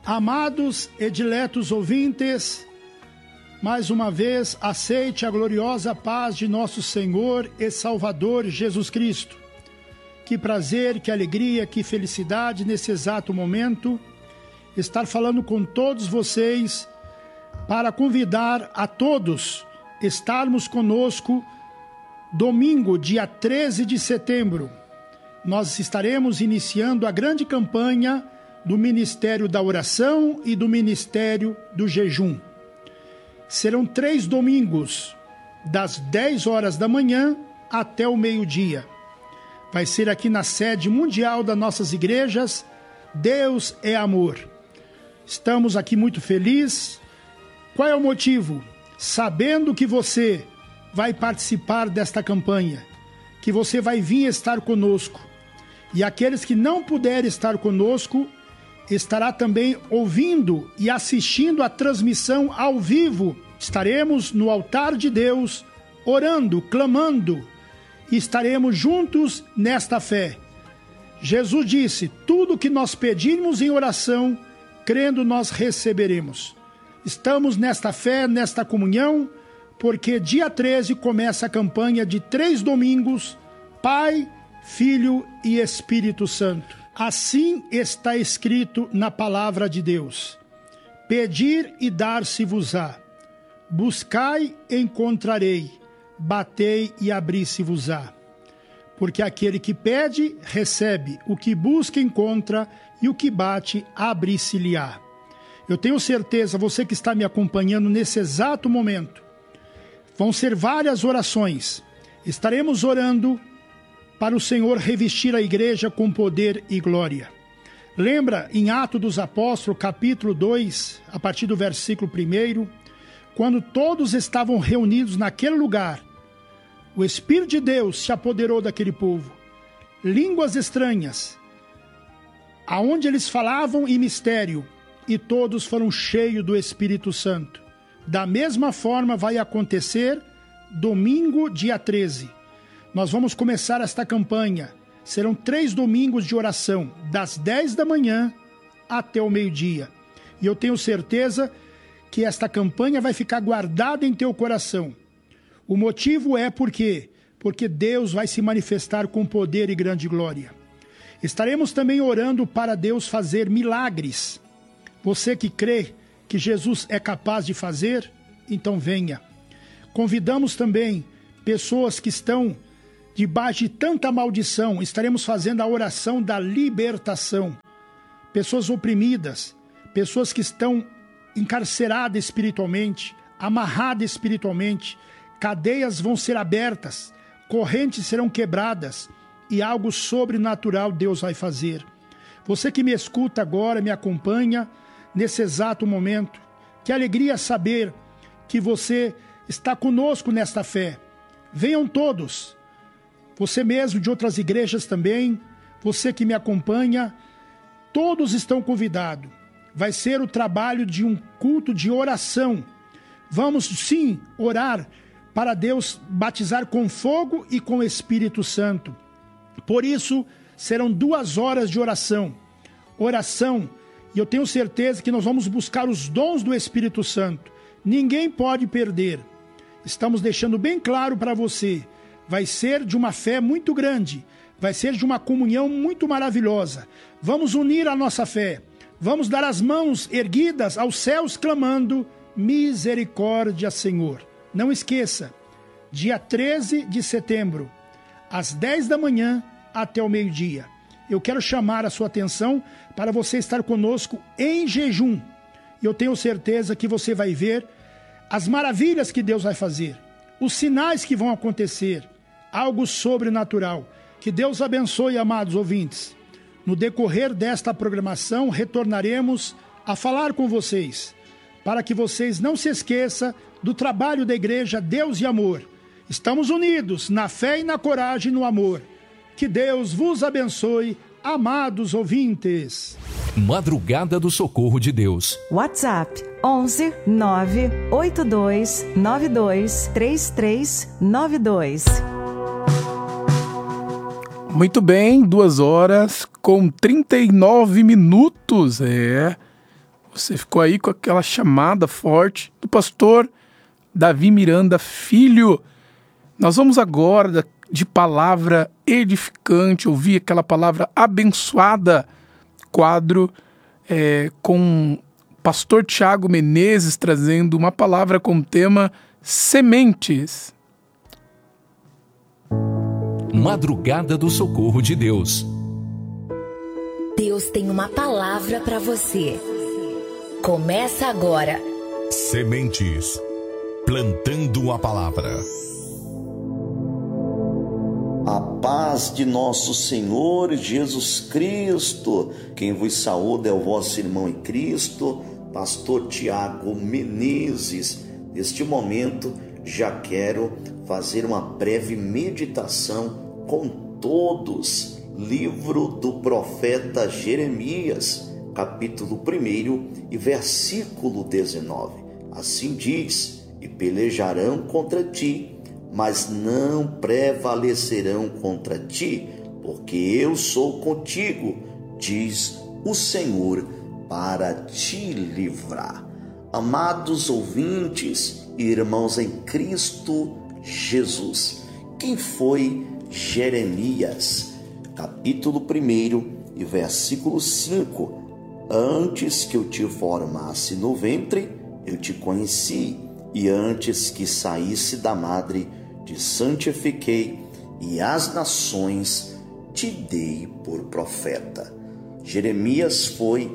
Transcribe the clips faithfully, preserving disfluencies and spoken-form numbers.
Amados e diletos ouvintes, mais uma vez aceite a gloriosa paz de nosso Senhor e Salvador Jesus Cristo. Que prazer, que alegria, que felicidade nesse exato momento estar falando com todos vocês para convidar a todos estarmos conosco domingo, dia treze de setembro. Nós estaremos iniciando a grande campanha do Ministério da Oração e do Ministério do Jejum. Serão três domingos, das dez horas da manhã até o meio-dia. Vai ser aqui na sede mundial das nossas igrejas, Deus é Amor. Estamos aqui muito felizes. Qual é o motivo? Sabendo que você vai participar desta campanha, que você vai vir estar conosco. E aqueles que não puderem estar conosco, estará também ouvindo e assistindo a transmissão ao vivo. Estaremos no altar de Deus, orando, clamando, e estaremos juntos nesta fé. Jesus disse, tudo que nós pedirmos em oração, crendo nós receberemos. Estamos nesta fé, nesta comunhão, porque dia treze começa a campanha de três domingos, Pai, Filho e Espírito Santo. Assim está escrito na palavra de Deus. Pedir e dar-se-vos-á. Buscai e encontrarei. Batei e abri-se-vos-á. Porque aquele que pede, recebe. O que busca, encontra. E o que bate, abre-se-lhe-á. Eu tenho certeza, você que está me acompanhando nesse exato momento, vão ser várias orações. Estaremos orando para o Senhor revestir a igreja com poder e glória. Lembra em Atos dos Apóstolos, capítulo dois, a partir do versículo primeiro, quando todos estavam reunidos naquele lugar, o Espírito de Deus se apoderou daquele povo. Línguas estranhas, aonde eles falavam em mistério, e todos foram cheios do Espírito Santo. Da mesma forma vai acontecer domingo, dia treze. Nós vamos começar esta campanha. Serão três domingos de oração, das dez da manhã até o meio-dia. E eu tenho certeza que esta campanha vai ficar guardada em teu coração. O motivo é porque, porque Deus vai se manifestar com poder e grande glória. Estaremos também orando para Deus fazer milagres. Você que crê que Jesus é capaz de fazer, então venha. Convidamos também pessoas que estão debaixo de tanta maldição, estaremos fazendo a oração da libertação. Pessoas oprimidas, pessoas que estão encarceradas espiritualmente, amarradas espiritualmente, cadeias vão ser abertas, correntes serão quebradas e algo sobrenatural Deus vai fazer. Você que me escuta agora, me acompanha nesse exato momento, que alegria saber que você está conosco nesta fé. Venham todos. Você mesmo de outras igrejas também, você que me acompanha, todos estão convidados. Vai ser o trabalho de um culto de oração. Vamos sim orar para Deus batizar com fogo e com Espírito Santo. Por isso, serão duas horas de oração. Oração, e eu tenho certeza que nós vamos buscar os dons do Espírito Santo. Ninguém pode perder. Estamos deixando bem claro para você. Vai ser de uma fé muito grande, vai ser de uma comunhão muito maravilhosa. Vamos unir a nossa fé, vamos dar as mãos erguidas aos céus clamando, misericórdia, Senhor. Não esqueça, dia treze de setembro, às dez da manhã até o meio-dia. Eu quero chamar a sua atenção para você estar conosco em jejum. E eu tenho certeza que você vai ver as maravilhas que Deus vai fazer, os sinais que vão acontecer, algo sobrenatural. Que Deus abençoe, amados ouvintes. No decorrer desta programação, retornaremos a falar com vocês, para que vocês não se esqueçam do trabalho da igreja Deus e Amor. Estamos unidos na fé e na coragem e no amor. Que Deus vos abençoe, amados ouvintes. Madrugada do Socorro de Deus. WhatsApp onze nove oito dois nove dois três três nove dois. Muito bem, duas horas com trinta e nove minutos. É, Você ficou aí com aquela chamada forte do pastor Davi Miranda Filho. Nós vamos agora, de palavra edificante, ouvir aquela palavra abençoada, quadro é, com o pastor Tiago Menezes trazendo uma palavra com o tema Sementes. Madrugada do Socorro de Deus. Deus tem uma palavra para você. Começa agora. Sementes. Plantando a palavra. A paz de nosso Senhor Jesus Cristo. Quem vos saúda é o vosso irmão em Cristo, pastor Tiago Menezes. Neste momento, já quero fazer uma breve meditação com todos. Livro do profeta Jeremias, capítulo um e versículo dezenove. Assim diz: e pelejarão contra ti, mas não prevalecerão contra ti, porque eu sou contigo, diz o Senhor, para te livrar. Amados ouvintes e irmãos em Cristo Jesus, quem foi Jeremias? Capítulo um e versículo cinco. Antes que eu te formasse no ventre, eu te conheci, e antes que saísse da madre, te santifiquei, e às nações te dei por profeta. Jeremias foi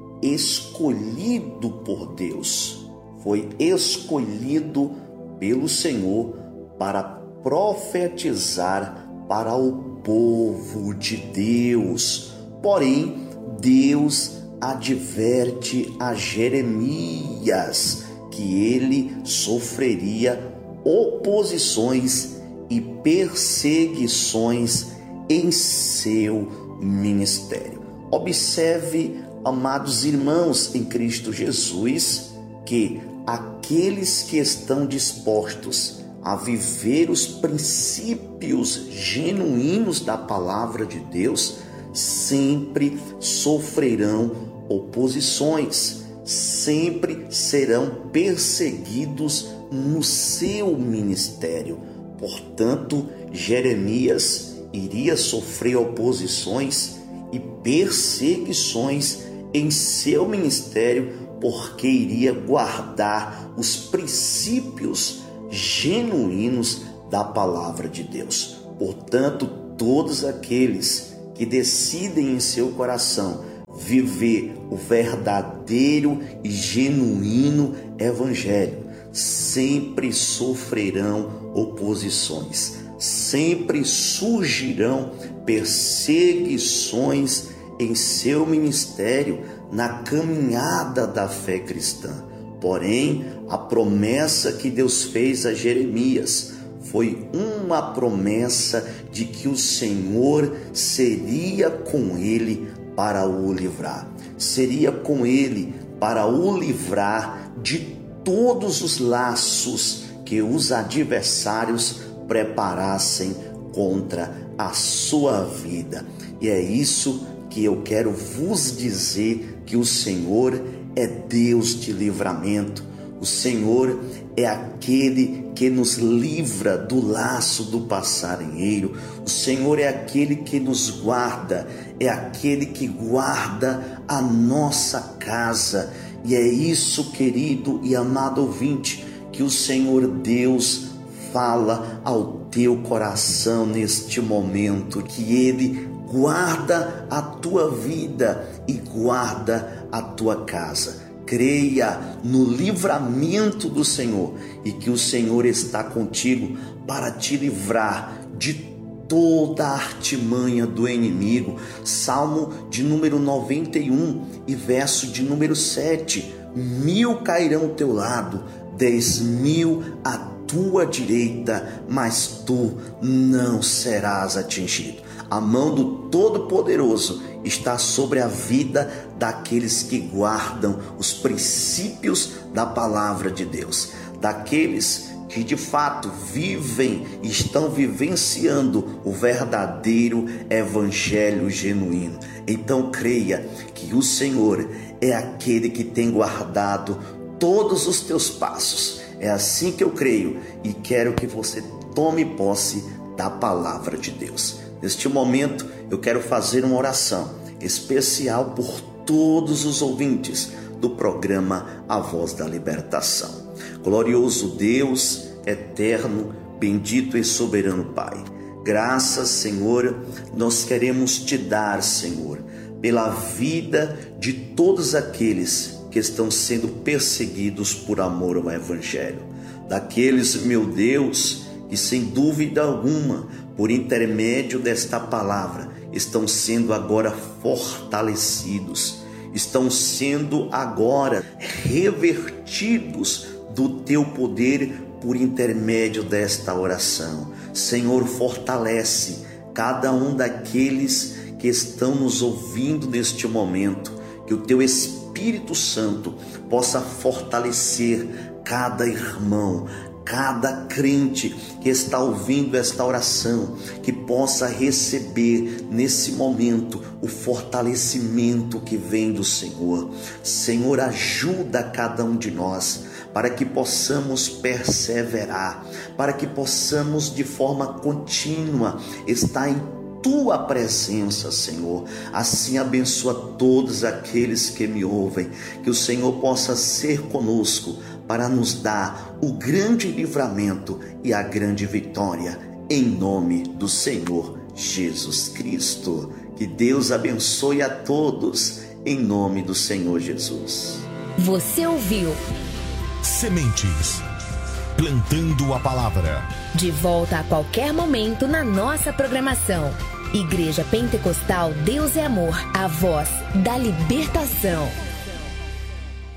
escolhido por Deus, foi escolhido pelo Senhor para profetizar para o povo de Deus. Porém, Deus adverte a Jeremias que ele sofreria oposições e perseguições em seu ministério. Observe, amados irmãos em Cristo Jesus, que aqueles que estão dispostos a viver os princípios genuínos da palavra de Deus sempre sofrerão oposições, sempre serão perseguidos no seu ministério. Portanto, Jeremias iria sofrer oposições e perseguições em seu ministério, porque iria guardar os princípios genuínos da palavra de Deus. Portanto, todos aqueles que decidem em seu coração viver o verdadeiro e genuíno evangelho sempre sofrerão oposições, sempre surgirão perseguições em seu ministério, na caminhada da fé cristã. Porém, a promessa que Deus fez a Jeremias foi uma promessa de que o Senhor seria com ele para o livrar. Seria com ele para o livrar de todos os laços que os adversários preparassem contra a sua vida. E é isso que eu quero vos dizer, que o Senhor é Deus de livramento. O Senhor é aquele que nos livra do laço do passarinheiro. O Senhor é aquele que nos guarda, é aquele que guarda a nossa casa. E é isso, querido e amado ouvinte, que o Senhor Deus fala ao teu coração neste momento, que Ele guarda a tua vida e guarda a tua casa. Creia no livramento do Senhor e que o Senhor está contigo para te livrar de toda a artimanha do inimigo. Salmo de número noventa e um e verso de número sete. Mil cairão ao teu lado, dez mil à tua direita, mas tu não serás atingido. A mão do Todo-Poderoso está sobre a vida daqueles que guardam os princípios da palavra de Deus, daqueles que de fato vivem e estão vivenciando o verdadeiro evangelho genuíno. Então creia que o Senhor é aquele que tem guardado todos os teus passos. É assim que eu creio e quero que você tome posse da palavra de Deus. Neste momento eu quero fazer uma oração especial por todos os ouvintes do programa A Voz da Libertação. Glorioso Deus, eterno, bendito e soberano Pai, graças, Senhor, nós queremos te dar, Senhor, pela vida de todos aqueles que estão sendo perseguidos por amor ao Evangelho. Daqueles, meu Deus, que sem dúvida alguma, por intermédio desta palavra, estão sendo agora fortalecidos, estão sendo agora revertidos do teu poder por intermédio desta oração. Senhor, fortalece cada um daqueles que estão nos ouvindo neste momento, que o teu Espírito Santo possa fortalecer cada irmão, cada crente que está ouvindo esta oração, que possa receber nesse momento o fortalecimento que vem do Senhor. Senhor, ajuda cada um de nós para que possamos perseverar, para que possamos de forma contínua estar em tua presença, Senhor. Assim abençoa todos aqueles que me ouvem, que o Senhor possa ser conosco para nos dar o grande livramento e a grande vitória, em nome do Senhor Jesus Cristo. Que Deus abençoe a todos, em nome do Senhor Jesus. Você ouviu Sementes, plantando a palavra. De volta a qualquer momento na nossa programação. Igreja Pentecostal Deus é Amor, a voz da libertação.